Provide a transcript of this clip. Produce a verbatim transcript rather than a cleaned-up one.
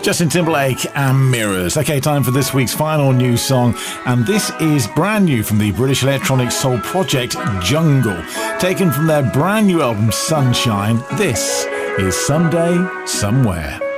Justin Timberlake and Mirrors. Okay, time for this week's final new song, and this is brand new from the British electronic soul project Jungle. Taken from their brand new album Sunshine, this is Someday, Somewhere.